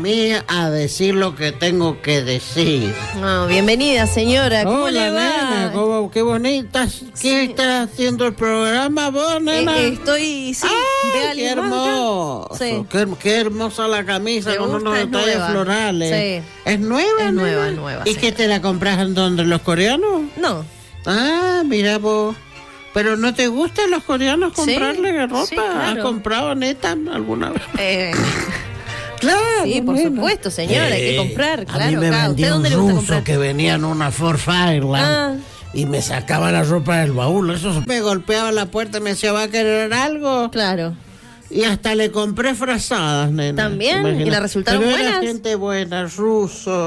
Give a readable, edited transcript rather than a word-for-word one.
mí a decir lo que tengo que decir. No, bienvenida, señora. ¿Cómo Hola, le va? nena, qué bonita. ¿Qué estás haciendo el programa vos, nena? Estoy, sí, ¡Ay, qué hermoso! Sí. Qué hermosa la camisa Me con gusta, unos es detalles nueva. florales. Sí. ¿Es nueva? Es nueva, nena? nueva, ¿Y sí. qué te la compras en donde, los coreanos? No. Ah, mira vos. ¿Pero no te gustan los coreanos Sí, comprarle ropa? sí, claro. ¿Has comprado neta alguna vez? Claro, sí, por nena. supuesto, señora, hay que comprar, claro. A mí me acá. ¿Usted vendía un dónde le gusta ruso comprar? que venía en una Ford Fireland Ah. y me sacaba la ropa del baúl. Eso me golpeaba la puerta y me decía, ¿va a querer algo? Claro. Y hasta le compré frazadas, nena. ¿También? Imagina. ¿Y le resultaron Pero buenas? era gente buena, ruso.